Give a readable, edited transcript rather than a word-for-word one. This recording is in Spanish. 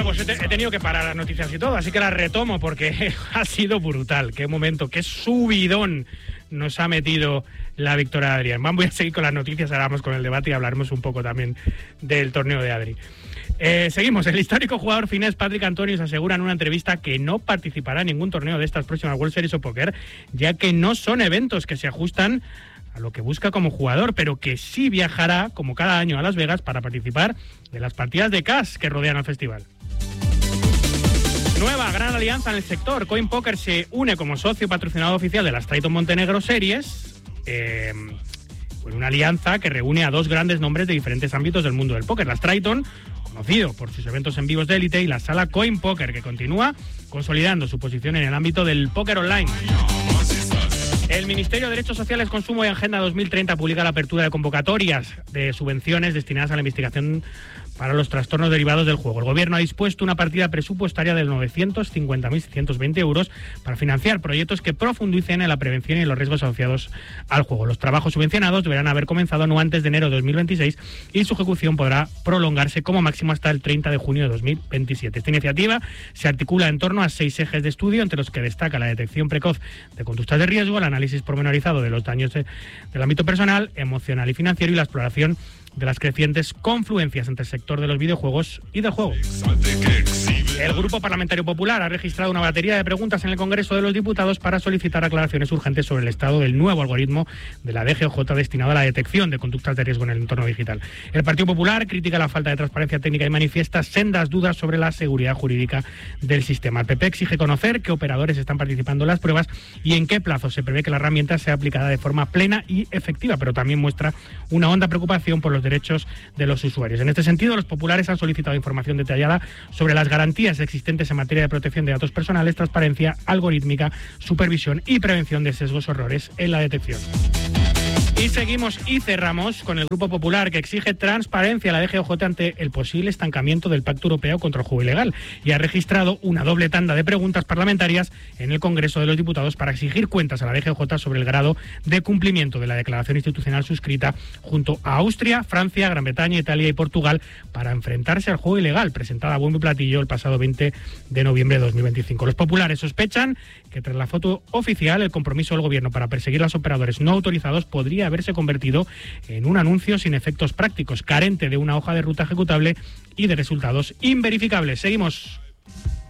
pues he tenido que parar las noticias y todo, así que las retomo porque ha sido brutal. Qué momento, qué subidón nos ha metido la victoria de Adrián. Voy a seguir con las noticias, ahora vamos con el debate y hablaremos un poco también del torneo de Adri. Seguimos. El histórico jugador finés Patrick Antonius asegura en una entrevista que no participará en ningún torneo de estas próximas World Series of Poker, ya que no son eventos que se ajustan a lo que busca como jugador, pero que sí viajará, como cada año, a Las Vegas para participar de las partidas de cash que rodean al festival. Nueva gran alianza en el sector. Coin Poker se une como socio patrocinador oficial de las Triton Montenegro Series, con una alianza que reúne a dos grandes nombres de diferentes ámbitos del mundo del póker. Las Triton, conocido por sus eventos en vivos de élite, y la sala Coin Poker, que continúa consolidando su posición en el ámbito del póker online. El Ministerio de Derechos Sociales, Consumo y Agenda 2030 publica la apertura de convocatorias de subvenciones destinadas a la investigación para los trastornos derivados del juego. El Gobierno ha dispuesto una partida presupuestaria de 950.620 euros para financiar proyectos que profundicen en la prevención y en los riesgos asociados al juego. Los trabajos subvencionados deberán haber comenzado no antes de enero de 2026 y su ejecución podrá prolongarse como máximo hasta el 30 de junio de 2027. Esta iniciativa se articula en torno a 6 ejes de estudio, entre los que destaca la detección precoz de conductas de riesgo, el análisis pormenorizado de los daños del ámbito personal, emocional y financiero, y la exploración de las crecientes confluencias entre el sector de los videojuegos y del juego. El Grupo Parlamentario Popular ha registrado una batería de preguntas en el Congreso de los Diputados para solicitar aclaraciones urgentes sobre el estado del nuevo algoritmo de la DGOJ destinado a la detección de conductas de riesgo en el entorno digital. El Partido Popular critica la falta de transparencia técnica y manifiesta sendas dudas sobre la seguridad jurídica del sistema. El PP exige conocer qué operadores están participando en las pruebas y en qué plazo se prevé que la herramienta sea aplicada de forma plena y efectiva, pero también muestra una honda preocupación por los derechos de los usuarios. En este sentido, los populares han solicitado información detallada sobre las garantías existentes en materia de protección de datos personales, transparencia algorítmica, supervisión y prevención de sesgos o errores en la detección. Y seguimos y cerramos con el Grupo Popular, que exige transparencia a la DGOJ ante el posible estancamiento del Pacto Europeo contra el Juego Ilegal, y ha registrado una doble tanda de preguntas parlamentarias en el Congreso de los Diputados para exigir cuentas a la DGOJ sobre el grado de cumplimiento de la declaración institucional suscrita junto a Austria, Francia, Gran Bretaña, Italia y Portugal para enfrentarse al juego ilegal, presentada a bombo y platillo el pasado 20 de noviembre de 2025. Los populares sospechan que tras la foto oficial, el compromiso del Gobierno para perseguir a los operadores no autorizados podría haberse convertido en un anuncio sin efectos prácticos, carente de una hoja de ruta ejecutable y de resultados inverificables. Seguimos.